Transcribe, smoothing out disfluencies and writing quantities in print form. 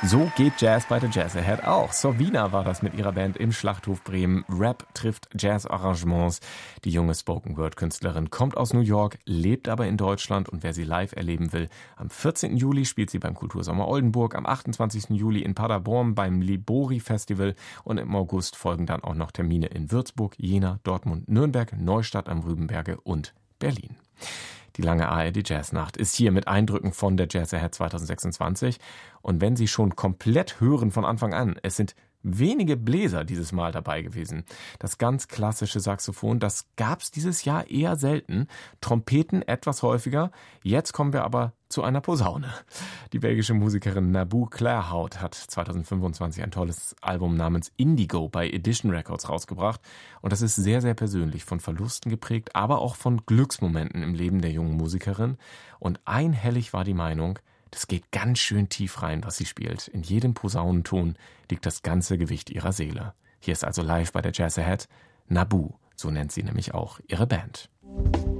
So geht Jazz bei der Jazz Ahead auch. Sorvina war das mit ihrer Band im Schlachthof Bremen. Rap trifft Jazz-Arrangements. Die junge Spoken-Word-Künstlerin kommt aus New York, lebt aber in Deutschland und wer sie live erleben will, am 14. Juli spielt sie beim Kultursommer Oldenburg, am 28. Juli in Paderborn beim Libori-Festival und im August folgen dann auch noch Termine in Würzburg, Jena, Dortmund, Nürnberg, Neustadt am Rübenberge und Berlin. Die lange ARD-Jazznacht ist hier mit Eindrücken von der Jazz Ahead 2026. Und wenn Sie schon komplett hören von Anfang an, es sind wenige Bläser dieses Mal dabei gewesen. Das ganz klassische Saxophon, das gab's dieses Jahr eher selten. Trompeten etwas häufiger. Jetzt kommen wir aber zu einer Posaune. Die belgische Musikerin Naboo Claerhout hat 2025 ein tolles Album namens Indigo bei Edition Records rausgebracht. Und das ist sehr, sehr persönlich, von Verlusten geprägt, aber auch von Glücksmomenten im Leben der jungen Musikerin. Und einhellig war die Meinung, das geht ganz schön tief rein, was sie spielt. In jedem Posaunenton liegt das ganze Gewicht ihrer Seele. Hier ist also live bei der Jazz Ahead Naboo, so nennt sie nämlich auch ihre Band.